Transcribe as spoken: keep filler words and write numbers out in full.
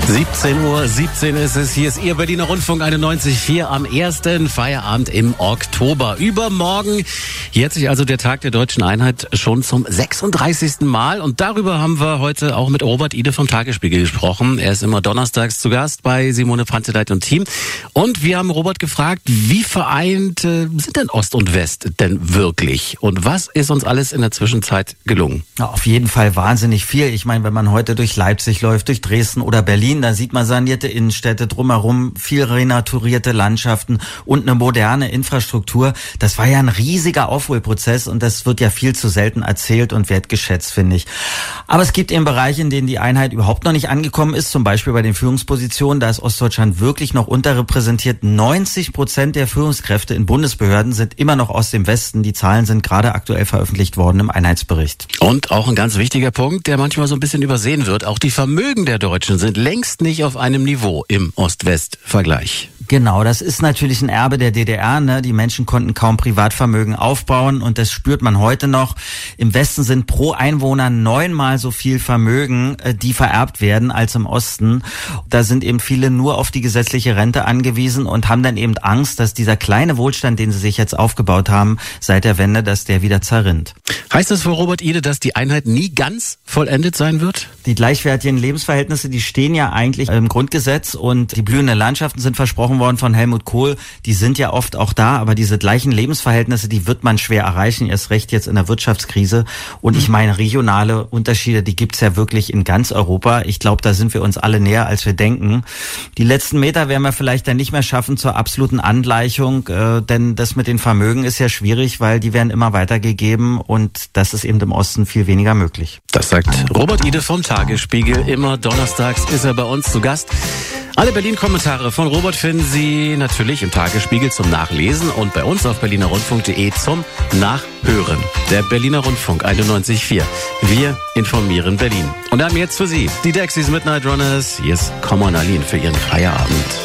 siebzehn Uhr siebzehn ist es. Hier ist Ihr Berliner Rundfunk einundneunzig Komma vier am ersten Feierabend im Oktober. Übermorgen jährt sich also der Tag der Deutschen Einheit schon zum sechsunddreißigsten Mal. Und darüber haben wir heute auch mit Robert Ide vom Tagesspiegel gesprochen. Er ist immer donnerstags zu Gast bei Simone Panteleit und Team. Und wir haben Robert gefragt, wie vereint äh, sind denn Ost und West denn wirklich? Und was ist uns alles in der Zwischenzeit gelungen? Ja, auf jeden Fall wahnsinnig viel. Ich meine, wenn man heute durch Leipzig läuft, durch Dresden oder Berlin, da sieht man sanierte Innenstädte, drumherum viel renaturierte Landschaften und eine moderne Infrastruktur. Das war ja ein riesiger Aufholprozess und das wird ja viel zu selten erzählt und wertgeschätzt, finde ich. Aber es gibt eben Bereiche, in denen die Einheit überhaupt noch nicht angekommen ist, zum Beispiel bei den Führungspositionen. Da ist Ostdeutschland wirklich noch unterrepräsentiert. neunzig Prozent der Führungskräfte in Bundesbehörden sind immer noch aus dem Westen. Die Zahlen sind gerade aktuell veröffentlicht worden im Einheitsbericht. Und auch ein ganz wichtiger Punkt, der manchmal so ein bisschen übersehen wird. Auch die Vermögen der Deutschen sind längst nicht auf einem Niveau im Ost-West-Vergleich. Genau, das ist natürlich ein Erbe der D D R, ne? Die Menschen konnten kaum Privatvermögen aufbauen und das spürt man heute noch. Im Westen sind pro Einwohner neunmal so viel Vermögen, die vererbt werden, als im Osten. Da sind eben viele nur auf die gesetzliche Rente angewiesen und haben dann eben Angst, dass dieser kleine Wohlstand, den sie sich jetzt aufgebaut haben, seit der Wende, dass der wieder zerrinnt. Heißt das für Robert Ide, dass die Einheit nie ganz vollendet sein wird? Die gleichwertigen Lebensverhältnisse, die stehen ja eigentlich im Grundgesetz und die blühenden Landschaften sind versprochen worden von Helmut Kohl, die sind ja oft auch da, aber diese gleichen Lebensverhältnisse, die wird man schwer erreichen, erst recht jetzt in der Wirtschaftskrise. Und ich meine, regionale Unterschiede, die gibt's ja wirklich in ganz Europa. Ich glaube, da sind wir uns alle näher, als wir denken. Die letzten Meter werden wir vielleicht dann nicht mehr schaffen zur absoluten Angleichung, äh, denn das mit den Vermögen ist ja schwierig, weil die werden immer weitergegeben und das ist eben im Osten viel weniger möglich. Das sagt Robert Ide vom Tagesspiegel. Immer donnerstags ist er bei uns zu Gast. Alle Berlin-Kommentare von Robert finden Sie natürlich im Tagesspiegel zum Nachlesen und bei uns auf berliner rundfunk punkt de zum Nachhören. Der Berliner Rundfunk einundneunzig Komma vier. Wir informieren Berlin. Und dann jetzt für Sie die Dexys Midnight Runners. Hier ist Come On Aline für Ihren Feierabend.